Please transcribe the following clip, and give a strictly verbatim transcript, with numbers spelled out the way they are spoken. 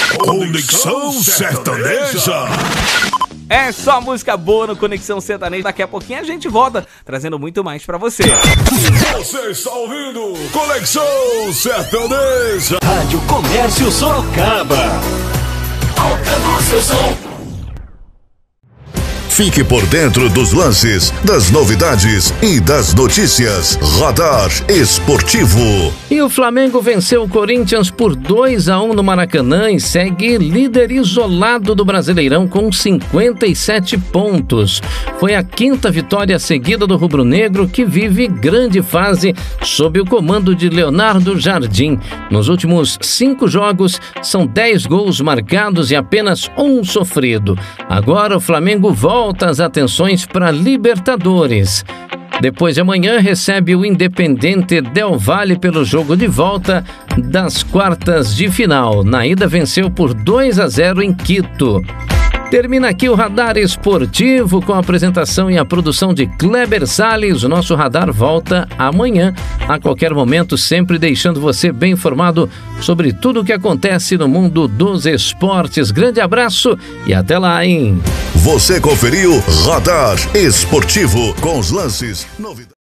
Conexão Sertaneja. É só música boa no Conexão Sertaneja. Daqui a pouquinho a gente volta, trazendo muito mais pra você. Você está ouvindo Conexão Sertaneja. Rádio Comércio Sorocaba. Alcançou seu som. Fique por dentro dos lances, das novidades e das notícias. Radar Esportivo. E o Flamengo venceu o Corinthians por dois a um no Maracanã e segue líder isolado do Brasileirão com cinquenta e sete pontos. Foi a quinta vitória seguida do rubro-negro, que vive grande fase sob o comando de Leonardo Jardim. Nos últimos cinco jogos, são dez gols marcados e apenas um sofrido. Agora o Flamengo volta as atenções para Libertadores. Depois de amanhã recebe o Independiente Del Valle pelo jogo de volta das quartas de final. Na ida venceu por dois a zero em Quito. Termina aqui o Radar Esportivo com a apresentação e a produção de Kleber Salles. O nosso radar volta amanhã, a qualquer momento, sempre deixando você bem informado sobre tudo o que acontece no mundo dos esportes. Grande abraço e até lá, hein? Você conferiu Radar Esportivo com os lances, novidades.